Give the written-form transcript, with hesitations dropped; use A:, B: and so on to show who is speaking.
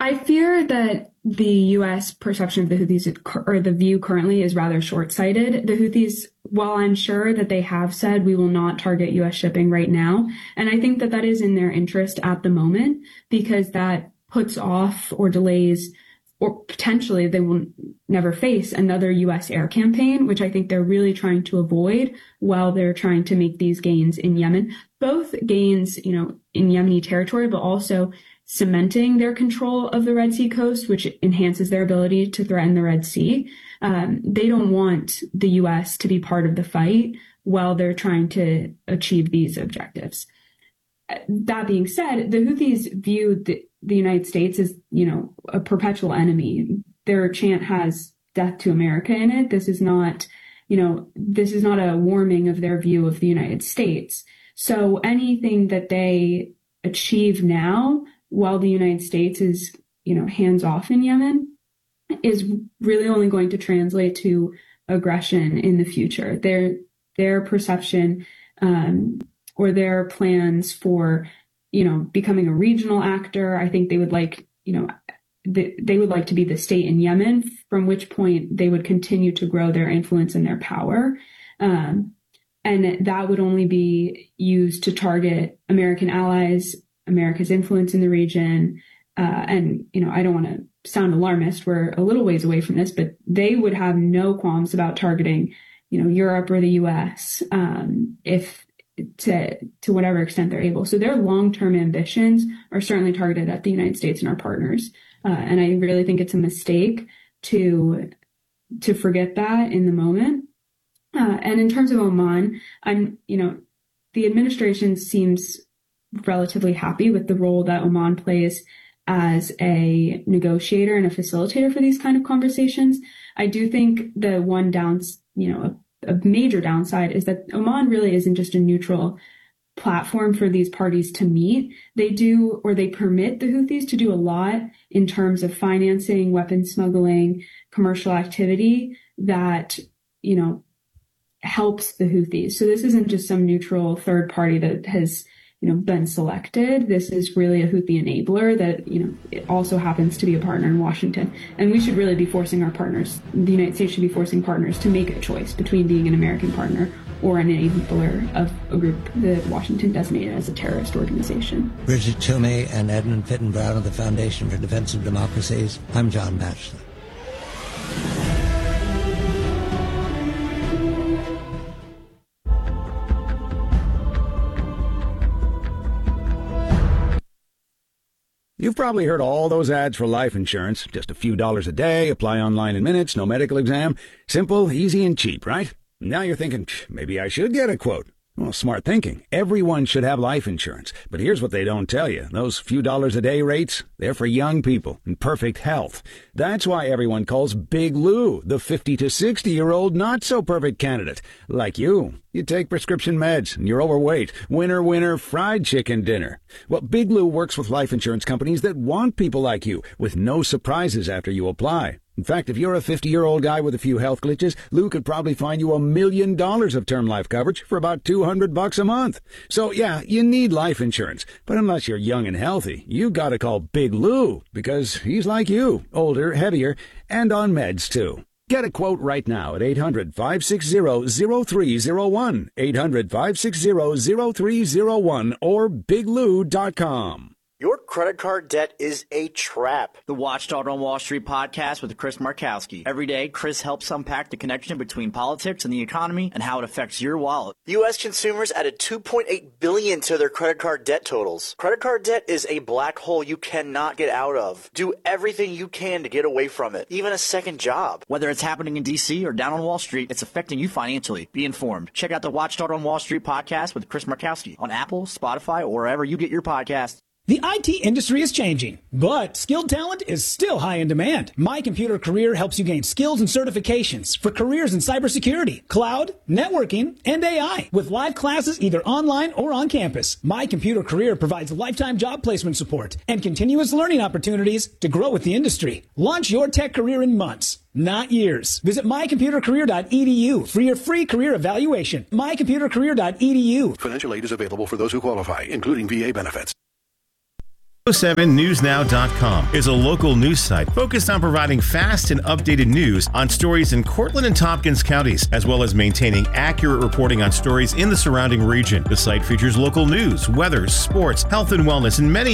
A: I fear that the U.S. perception of the Houthis, or the view currently, is rather short-sighted. The Houthis, while I'm sure that they have said we will not target U.S. shipping right now, and I think that that is in their interest at the moment, because that puts off or delays, or potentially they will never face another U.S. air campaign, which I think they're really trying to avoid while they're trying to make these gains in Yemen. Both gains, in Yemeni territory, but also cementing their control of the Red Sea coast, which enhances their ability to threaten the Red Sea. They don't want the U.S. to be part of the fight while they're trying to achieve these objectives. That being said, the Houthis view the United States as, a perpetual enemy. Their chant has death to America in it. This is not a warming of their view of the United States. So anything that they achieve now, while the United States is, hands off in Yemen, is really only going to translate to aggression in the future. Their perception, or their plans for, becoming a regional actor, I think they would like, they would like to be the state in Yemen, from which point they would continue to grow their influence and their power. And that would only be used to target American allies, America's influence in the region. And, I don't want to sound alarmist. We're a little ways away from this, but they would have no qualms about targeting, Europe or the US, if to whatever extent they're able. So their long-term ambitions are certainly targeted at the United States and our partners. And I really think it's a mistake to forget that in the moment. And in terms of Oman, the administration seems relatively happy with the role that Oman plays as a negotiator and a facilitator for these kind of conversations. I do think the one a major downside is that Oman really isn't just a neutral platform for these parties to meet. They permit the Houthis to do a lot in terms of financing, weapons smuggling, commercial activity that, helps the Houthis. So this isn't just some neutral third party that has, been selected. This is really a Houthi enabler that, it also happens to be a partner in Washington. And we should really be forcing our partners, the United States should be forcing partners to make a choice between being an American partner or an enabler of a group that Washington designated as a terrorist organization.
B: Bridget Tomei and Edmund Fitton-Brown of the Foundation for Defense of Democracies. I'm John Batchelor.
C: You've probably heard all those ads for life insurance. Just a few dollars a day, apply online in minutes, no medical exam. Simple, easy, and cheap, right? Now you're thinking, maybe I should get a quote. Well, smart thinking. Everyone should have life insurance. But here's what they don't tell you. Those few dollars a day rates, they're for young people in perfect health. That's why everyone calls Big Lou the 50 to 60-year-old not-so-perfect candidate. Like you. You take prescription meds, and you're overweight. Winner, winner, fried chicken dinner. Well, Big Lou works with life insurance companies that want people like you, with no surprises after you apply. In fact, if you're a 50-year-old guy with a few health glitches, Lou could probably find you $1 million of term life coverage for about $200 a month. So, yeah, you need life insurance. But unless you're young and healthy, you gotta call Big Lou, because he's like you, older, heavier, and on meds, too. Get a quote right now at 800-560-0301, 800-560-0301, or biglou.com.
D: Your credit card debt is a trap.
E: The Watchdog on Wall Street podcast with Chris Markowski. Every day, Chris helps unpack the connection between politics and the economy and how it affects your wallet.
D: U.S. consumers added $2.8 billion to their credit card debt totals. Credit card debt is a black hole you cannot get out of. Do everything you can to get away from it, even a second job.
E: Whether it's happening in D.C. or down on Wall Street, it's affecting you financially. Be informed. Check out the Watchdog on Wall Street podcast with Chris Markowski on Apple, Spotify, or wherever you get your podcasts.
F: The IT industry is changing, but skilled talent is still high in demand. My Computer Career helps you gain skills and certifications for careers in cybersecurity, cloud, networking, and AI with live classes either online or on campus. My Computer Career provides lifetime job placement support and continuous learning opportunities to grow with the industry. Launch your tech career in months, not years. Visit mycomputercareer.edu for your free career evaluation. Mycomputercareer.edu.
G: Financial aid is available for those who qualify, including VA benefits. 7newsnow.com is a local news site focused on providing fast and updated news on stories in Cortland and Tompkins counties, as well as maintaining accurate reporting on stories in the surrounding region. The site features local news, weather, sports, health and wellness, and many